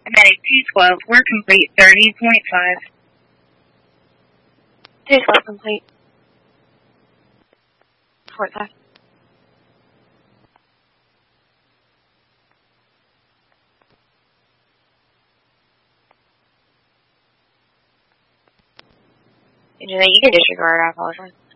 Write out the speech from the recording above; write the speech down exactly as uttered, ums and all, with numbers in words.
Medic two twelve, we're complete thirty point five. two twelve complete. Point five. You know, you can disregard, I apologize.